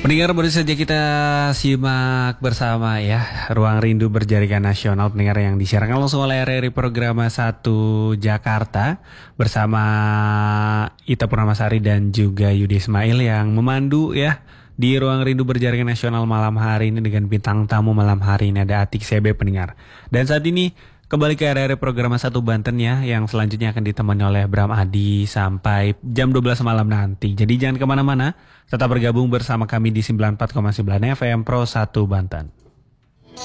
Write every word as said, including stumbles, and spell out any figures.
Pendengar, baru saja kita simak bersama ya Ruang Rindu Berjaringan Nasional, pendengar, yang disiarkan langsung oleh R R I Programa satu Jakarta bersama Ita Purnamasari dan juga Yudi Ismail yang memandu ya di Ruang Rindu Berjaringan Nasional malam hari ini dengan bintang tamu malam hari ini ada Atik C B, pendengar. Dan saat ini kembali ke R R I Programa satu Banten ya, yang selanjutnya akan ditemani oleh Bram Adi sampai jam dua belas malam nanti. Jadi jangan kemana-mana, tetap bergabung bersama kami di sembilan puluh empat koma sembilan F M Pro satu Banten.